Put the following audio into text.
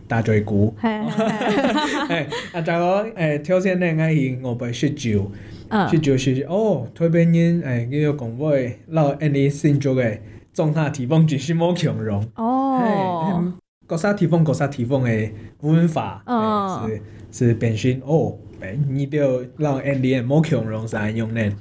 打最鼓，再個挑戰咧，我係我被酗酒，酗酒是推邊人叫做講話，老你先做嘅狀態地方就是冇強容，各啥地方嘅文化，是變成你就老你冇強容是安用呢？